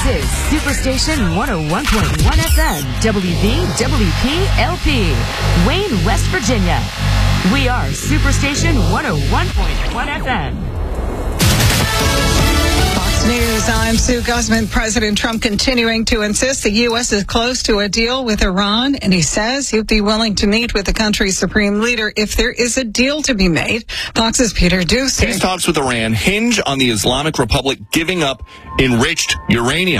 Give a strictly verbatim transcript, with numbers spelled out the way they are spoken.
is Superstation one oh one point one F M, W V W P L P, Wayne, West Virginia. We are Superstation one oh one point one F M. Fox News, I'm Sue Guzman. President Trump continuing to insist the U S is close to a deal with Iran, and he says he'd be willing to meet with the country's supreme leader if there is a deal to be made. Fox's Peter Doocy. Peace talks with Iran hinge on the Islamic Republic giving up enriched uranium.